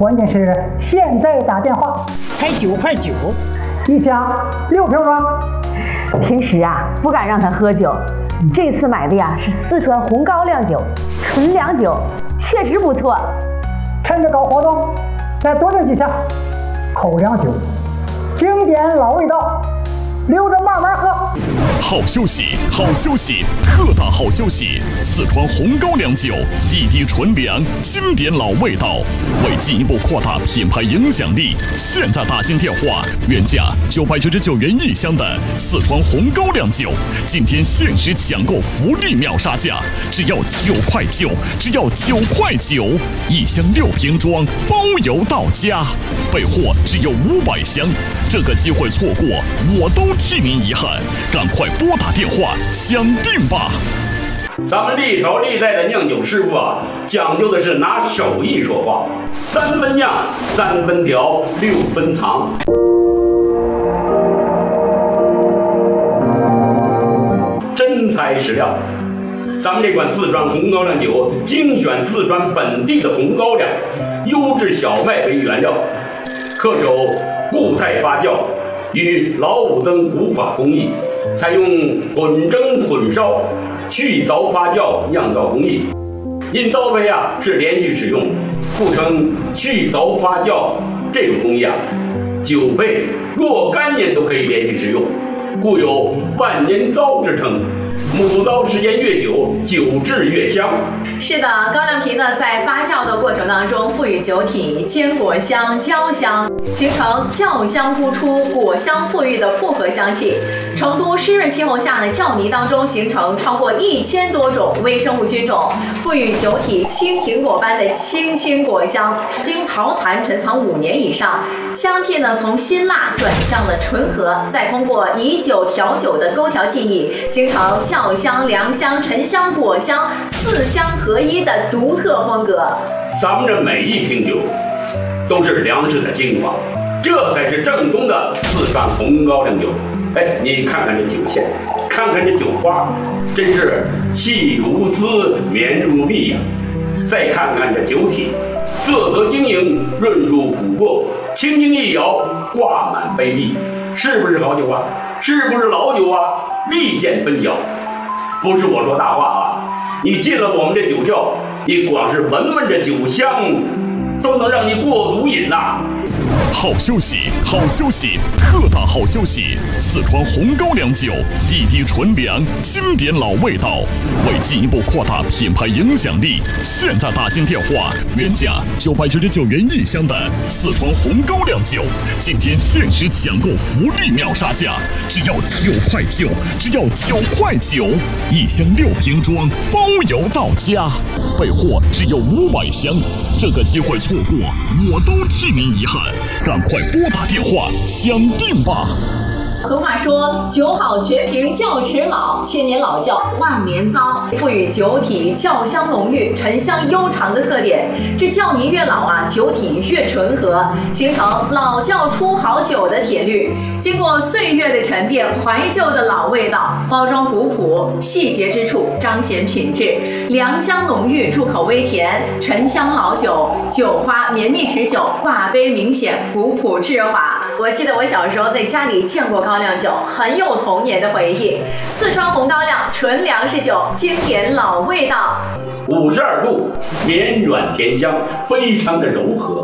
关键是现在打电话才9.9块， 一箱6瓶装。 平时啊不敢让他喝酒，这次买的呀是四川红高粱酒，纯粮酒，确实不错。 趁着搞活动，再多订几箱口粮酒，经典老味道，留着慢慢喝。 好消息，好消息，特大好消息！四川红高粱酒，地低纯粮，经典老味道。为进一步扩大品牌影响力，现在打进电话，原价999元一箱的四川红高粱酒，今天限时抢购福利秒杀价，只要9.9块，只要9.9块，一箱6瓶装，包邮到家，备货只有500箱，这个机会错过，我都替您遗憾，赶快拨打电话抢定吧！ 咱们历朝历代的酿酒师傅啊，讲究的是拿手艺说话，3分酿，3分调，6分藏。真材实料，咱们这款四川红高粱酒精选四川本地的红高粱，优质小麦为原料，恪守固态发酵与老五增古法工艺，采用混蒸混烧去凿发酵酿造工艺，因造杯啊是连续使用，故称去凿发酵。这种工艺啊，酒杯若干年都可以连续使用，故有万年糟之称。母糟时间越久，酒质越香。 是的，高粱皮呢在发酵的过程当中，赋予酒体坚果香、焦香，形成酵香突出、果香馥郁的复合香气。成都湿润气候下呢，酵泥当中形成超过1000多种微生物菌种，赋予酒体青苹果般的清新果香。经陶坛陈藏5年以上，香气呢从辛辣转向了醇和，再通过以酒调酒的勾调技艺，形成酵香、凉香、沉香、果香4香合一的独特风格。 咱们这每一瓶酒都是粮食的精华，这才是正宗的四川红高粱酒。哎，你看看这酒线，看看这酒花，真是细如丝，绵如蜜呀！再看看这酒体，色泽晶莹，润入琥珀，轻轻一摇，挂满杯壁，是不是好酒啊？是不是老酒啊？立见分晓。不是我说大话啊！你进了我们这酒窖，你光是闻闻这酒香，都能让你过足瘾呐！ 好消息，好消息，特大好消息！四川红高粱酒，地低纯粮，经典老味道。为进一步扩大品牌影响力，现在打进电话，原价999元一箱的四川红高粱酒，今天限时抢购福利秒杀价，只要9.9块，只要9.9块，一箱6瓶装，包邮到家，备货只有500箱，这个机会错过，我都替您遗憾。赶快拨打电话抢定吧！ 俗话说，酒好全凭窖池老，千年老窖万年糟，赋予酒体窖香浓郁、沉香悠长的特点。这窖泥越老啊，酒体越醇和，形成老窖出好酒的铁律。经过岁月的沉淀，怀旧的老味道，包装古朴，细节之处彰显品质，良香浓郁，入口微甜，沉香老酒，酒花绵密持久，挂杯明显，古朴质华。我记得我小时候在家里见过高粱酒，很有童年的回忆。四川红高粱纯粮食酒，经典老味道 ，52度，绵软甜香，非常的柔和。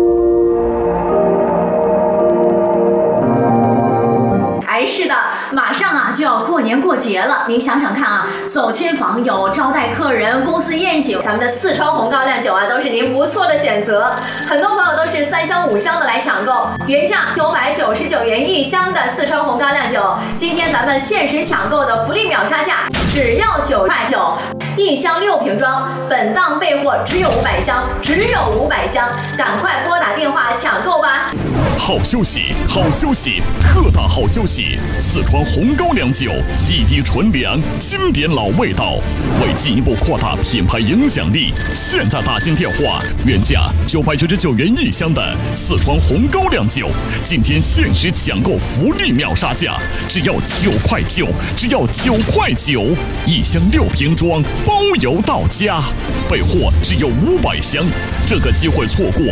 哎，是的，马上啊就要过年过节了，您想想看啊，走亲访友、招待客人、公司宴请，咱们的四川红高粱酒啊，都是您不错的选择。很多朋友都是3箱5箱的来抢购，原价999元一箱的四川红高粱酒，今天咱们限时抢购的福利秒杀价，只要9.9块，一箱6瓶装，本档备货只有500箱，只有500箱，赶快拨打电话抢购吧！ 好消息，好消息，特大好消息！四川红高粱酒，地低纯粮，经典老味道。为进一步扩大品牌影响力，现在打进电话，原价999元一箱的四川红高粱酒，今天限时抢购福利秒杀价，只要9.9块，只要9.9块，一箱6瓶装，包邮到家，备货只有500箱，这个机会错过，